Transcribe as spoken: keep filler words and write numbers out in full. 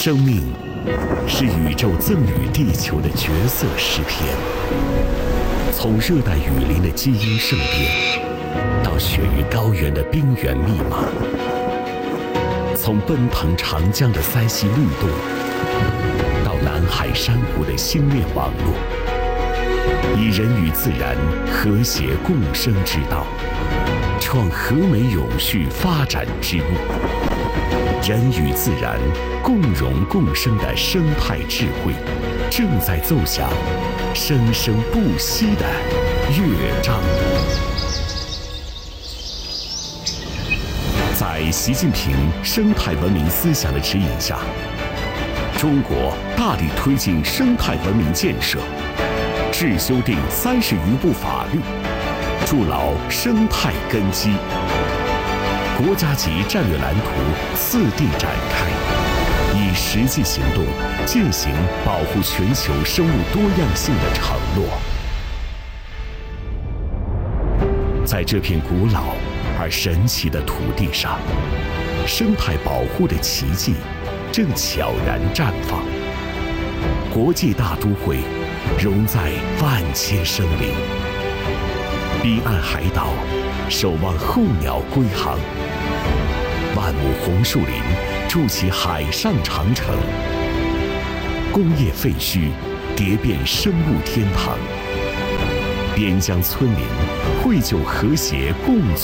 生命是宇宙赠予地球的绝色诗篇，从热带雨林的基因圣殿，到雪域高原的冰原密码，从奔腾长江的塞西律动，到南海珊瑚的星链网络，以人与自然和谐共生之道，创和美永续发展之路。人与自然共荣共生的生态智慧，正在奏响生生不息的乐章。在习近平生态文明思想的指引下，中国大力推进生态文明建设，制修订三十余部法律，筑牢生态根基。国家级战略蓝图次第展开，以实际行动践行保护全球生物多样性的承诺。在这片古老而神奇的土地上，生态保护的奇迹正悄然绽放。国际大都会融在万千生灵，彼岸海岛守望候鸟归航，万亩红树林筑起海上长城，工业废墟叠变生物天堂，边疆村民绘就和谐共存